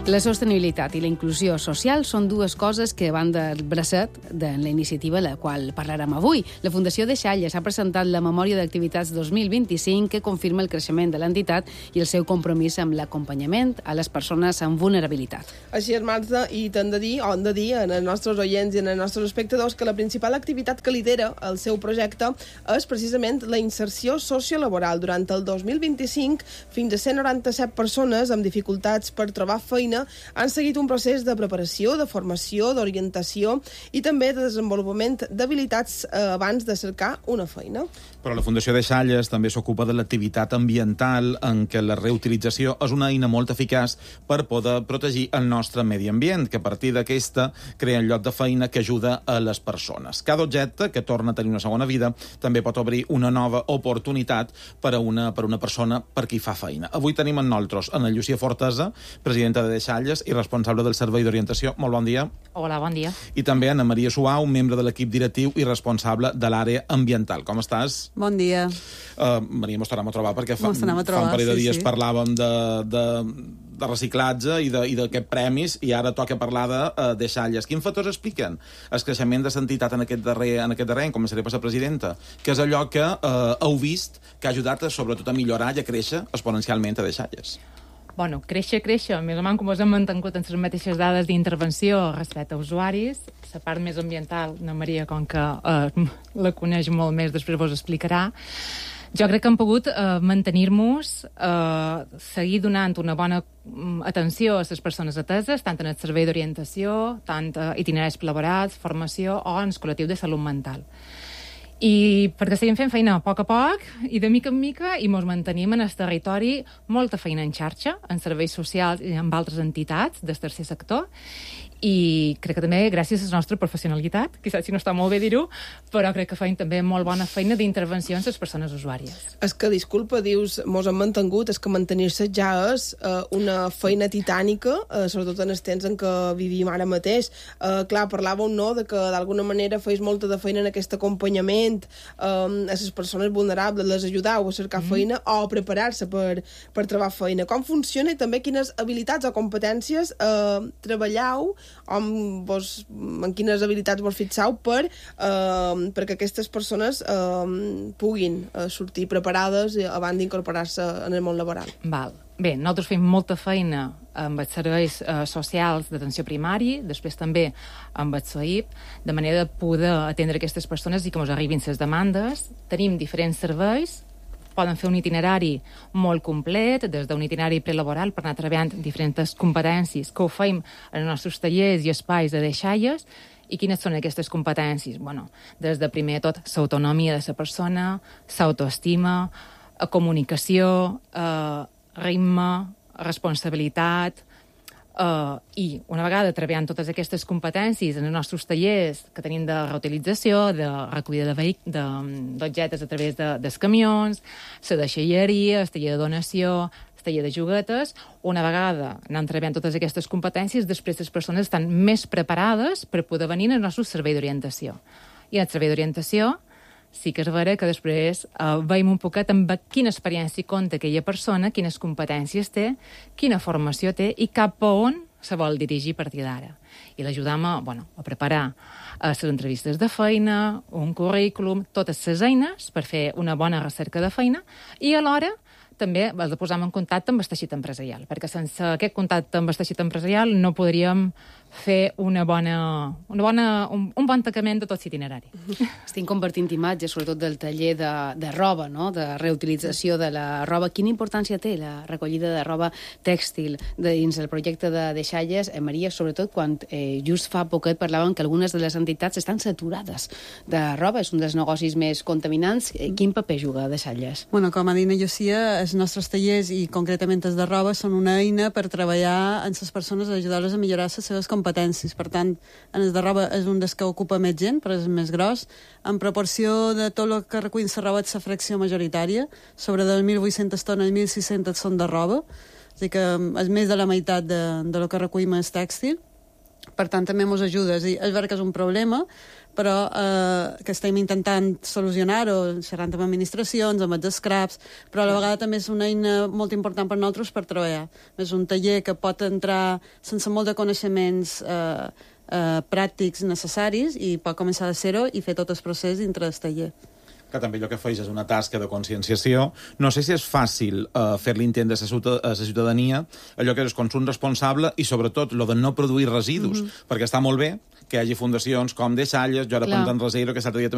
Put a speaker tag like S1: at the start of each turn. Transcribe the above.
S1: La sostenibilitat i la inclusió social són dues coses que van del bracet de la iniciativa la qual parlarem avui. La Fundació Deixalles ha presentat la Memòria d'Activitats 2025 que confirma el creixement de l'entitat i el seu compromís amb l'acompanyament a les persones amb vulnerabilitat.
S2: Així és, Marta, i hem de dir als nostres oients i als nostres espectadors que la principal activitat que lidera el seu projecte és precisament la inserció sociolaboral. Durant el 2025, fins a 197 persones amb dificultats per trobar feina han seguit un procés de preparació, de formació, d'orientació i també de desenvolupament d'habilitats abans de cercar una feina.
S3: Però la Fundació Deixalles també s'ocupa de l'activitat ambiental, en què la reutilització és una eina molt eficaç per poder protegir el nostre medi ambient, que a partir d'aquesta crea un lloc de feina que ajuda a les persones. Cada objecte que torna a tenir una segona vida també pot obrir una nova oportunitat per a una persona per qui fa feina. Avui tenim amb nosaltres Ana Llucia Fortesa, presidenta de Deixalles i responsable del Servei d'Orientació. Molt bon dia.
S4: Hola, bon dia.
S3: I també Ana Maria Suau, membre de l'equip directiu i responsable de l'àrea ambiental. Com estàs?
S5: Bon dia.
S3: Maria, mos tornem a trobar perquè fa un
S5: trobar,
S3: parell de dies
S5: sí.
S3: Parlàvem de reciclatge i d'aquests premis i ara toca parlar de Deixalles. Quins factors expliquen el creixement de l'entitat en aquest darrer any? Començaré per la presidenta. Què és allò que heu vist que ha ajudat sobretot a millorar i a créixer exponencialment a Deixalles?
S4: Bueno, créixer, més o menys com us hem mantingut en les mateixes dades d'intervenció respecte a usuaris. La part més ambiental, la Maria, com que la coneix molt més, després vos explicarà. Jo crec que hem pogut mantenir-nos, seguir donant una bona atenció a les persones ateses, tant en el servei d'orientació, tant itineraris laborals, formació o en el col·lectiu de salut mental. I perquè seguim fent feina a poc i de mica en mica i ens mantenim en el territori molta feina en xarxa, en serveis socials i amb altres entitats del tercer sector, i crec que també gràcies a la nostra professionalitat, quizás si no està molt bé dir-ho, però crec que feim també molt bona feina d'intervenció en les persones usuàries.
S2: És que, disculpa, dius, mos hem mantingut, és que mantenir-se ja és una feina titànica, sobretot en els temps en què vivim ara mateix. Clar, parlàveu, no?, de que d'alguna manera feis molta de feina en aquest acompanyament a les persones vulnerables, les ajudau a cercar feina o a preparar-se per trobar feina. Com funciona i també quines habilitats o competències treballau en quines habilitats vos fixeu perquè aquestes persones puguin sortir preparades abans d'incorporar-se en el món laboral.
S4: Val. Bé, nosaltres fem molta feina amb els serveis socials d'atenció primari, després també amb el SOIP, de manera de poder atendre aquestes persones i que ens arribin les demandes. Tenim diferents serveis, poden fer un itinerari molt complet, des d'un itinerari prelaboral per anar treballant diferents competències, que ho fem en els nostres tallers i espais de Deixalles. I quines són aquestes competències? Bueno, des de primer tot l'autonomia de la persona, l'autoestima, comunicació, ritme, responsabilitat, i una vegada treballant totes aquestes competències en els nostres tallers que tenim de reutilització, de recollida d'objectes a través dels camions, la deixalleria, el taller de donació, el taller de juguetes, una vegada anant treballant totes aquestes competències, després les persones estan més preparades per poder venir al nostre servei d'orientació. I al servei d'orientació sí que és vera que després veiem un poquet amb quina experiència compta aquella persona, quines competències té, quina formació té i cap a on se vol dirigir a partir d'ara. I l'ajudam a preparar les entrevistes de feina, un currículum, totes les eines per fer una bona recerca de feina i alhora també els posam en contacte amb el teixit empresarial, perquè sense aquest contacte amb el teixit empresarial no podríem fer un bon tancament de tot l'itinerari.
S1: Estic compartint imatges, sobretot del taller de roba, no?, de reutilització de la roba. Quina importància té la recollida de roba tèxtil dins el projecte de Deixalles? Maria, sobretot quan just fa poquet parlàvem que algunes de les entitats estan saturades de roba, és un dels negocis més contaminants. Quin paper juga Deixalles?
S5: Bueno, com ha dit Llucia, els nostres tallers, i concretament els de roba, són una eina per treballar amb les persones, ajudar-les a millorar les seves competències. Per tant, en els de roba és un dels que ocupa més gent, però és més gros. En proporció de tot el que recull la roba és la fracció majoritària. Sobre de 1.800 tones, 1.600 són de roba. És a dir que és més de la meitat de lo que recullim és tèxtil. Per tant, també ens ajudes. I és veritat que és un problema, però que estem intentant solucionar-ho, xerrant amb administracions, amb els scraps, però a la vegada també és una eina molt important per nosaltres per treballar. És un taller que pot entrar sense molt de coneixements pràctics necessaris i pot començar de zero i fer tot el procés dintre del taller.
S3: Que també allò que feix és una tasca de conscienciació. No sé si és fàcil fer l'intent de la ciutadania, allò que és consum responsable i, sobretot, lo de no produir residus, perquè està molt bé que hi hagi fundacions com Deixalles, Jo ara Pantans Residus, que l'altre dia també